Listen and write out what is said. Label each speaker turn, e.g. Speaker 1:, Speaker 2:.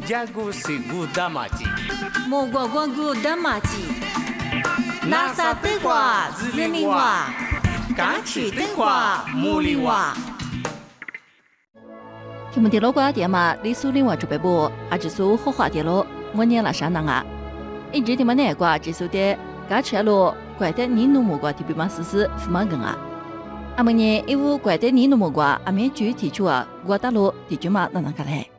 Speaker 1: jago segu damaji.
Speaker 2: Mo guagu damaji. Nasa tegua ziliwa. 刚去灯话茉莉娃。
Speaker 3: 听不见老瓜电嘛，李苏林话准备播，阿只苏好话电咯，我念了上当啊。一直的嘛那瓜只苏的，嘎吃了怪的你弄木瓜提比嘛丝丝不嘛更啊。阿么呢，一屋怪的你弄木瓜，阿面具提出啊，我打咯提出嘛那个嘞。